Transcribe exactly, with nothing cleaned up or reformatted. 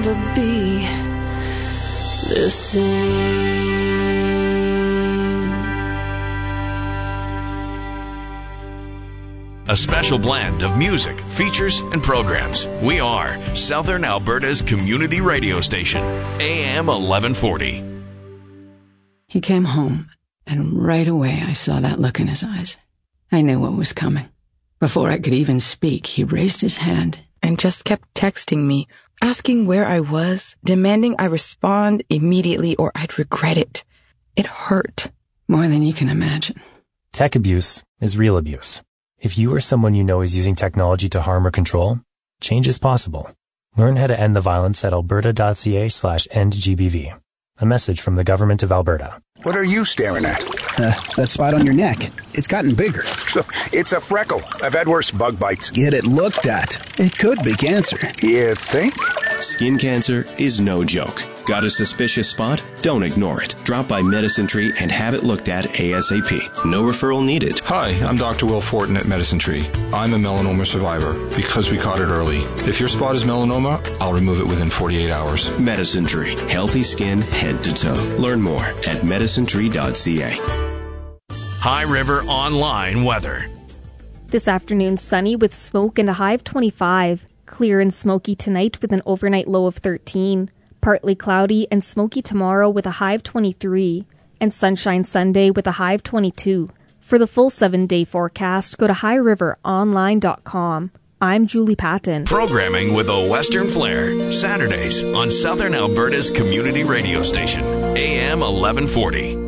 never be the same. A special blend of music, features, and programs. We are Southern Alberta's community radio station, A M eleven forty. He came home, and right away I saw that look in his eyes. I knew what was coming. Before I could even speak, he raised his hand and just kept texting me, asking where I was, demanding I respond immediately or I'd regret it. It hurt. More than you can imagine. Tech abuse is real abuse. If you or someone you know is using technology to harm or control, change is possible. Learn how to end the violence at alberta.ca slash endgbv. A message from the Government of Alberta. What are you staring at? Uh, that spot on your neck. It's gotten bigger. It's a freckle. I've had worse bug bites. Get it looked at. It could be cancer. You think? Skin cancer is no joke. Got a suspicious spot? Don't ignore it. Drop by Medicine Tree and have it looked at ASAP. No referral needed. Hi, I'm Doctor Will Fortin at Medicine Tree. I'm a melanoma survivor because we caught it early. If your spot is melanoma, I'll remove it within forty-eight hours. Medicine Tree. Healthy skin head to toe. Learn more at medicine tree dot c a. High River Online weather. This afternoon, sunny with smoke and a high of twenty-five. Clear and smoky tonight with an overnight low of thirteen. Partly cloudy and smoky tomorrow with a high of twenty-three. And sunshine Sunday with a high of twenty-two. For the full seven-day forecast, go to high river online dot com. I'm Julie Patton. Programming with a Western flair. Saturdays on Southern Alberta's community radio station, A M eleven forty.